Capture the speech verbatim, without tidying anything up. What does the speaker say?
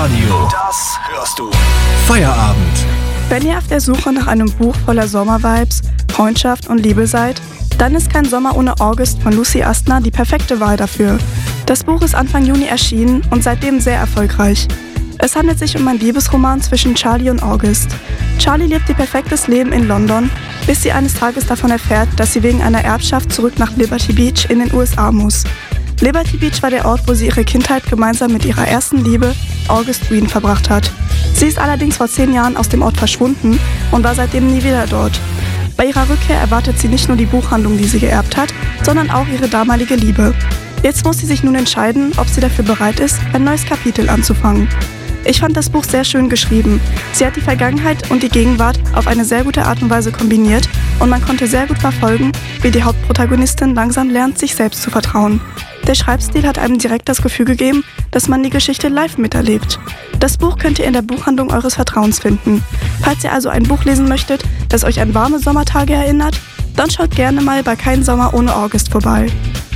Radio. Das hörst du. Feierabend. Wenn ihr auf der Suche nach einem Buch voller Sommervibes, Freundschaft und Liebe seid, dann ist Kein Sommer ohne August von Lucy Astner die perfekte Wahl dafür. Das Buch ist Anfang Juni erschienen und seitdem sehr erfolgreich. Es handelt sich um einen Liebesroman zwischen Charlie und August. Charlie lebt ihr perfektes Leben in London, bis sie eines Tages davon erfährt, dass sie wegen einer Erbschaft zurück nach Liberty Beach in den U S A muss. Liberty Beach war der Ort, wo sie ihre Kindheit gemeinsam mit ihrer ersten Liebe, August Green, verbracht hat. Sie ist allerdings vor zehn Jahren aus dem Ort verschwunden und war seitdem nie wieder dort. Bei ihrer Rückkehr erwartet sie nicht nur die Buchhandlung, die sie geerbt hat, sondern auch ihre damalige Liebe. Jetzt muss sie sich nun entscheiden, ob sie dafür bereit ist, ein neues Kapitel anzufangen. Ich fand das Buch sehr schön geschrieben. Sie hat die Vergangenheit und die Gegenwart auf eine sehr gute Art und Weise kombiniert und man konnte sehr gut verfolgen, wie die Hauptprotagonistin langsam lernt, sich selbst zu vertrauen. Der Schreibstil hat einem direkt das Gefühl gegeben, dass man die Geschichte live miterlebt. Das Buch könnt ihr in der Buchhandlung eures Vertrauens finden. Falls ihr also ein Buch lesen möchtet, das euch an warme Sommertage erinnert, dann schaut gerne mal bei Kein Sommer ohne August vorbei.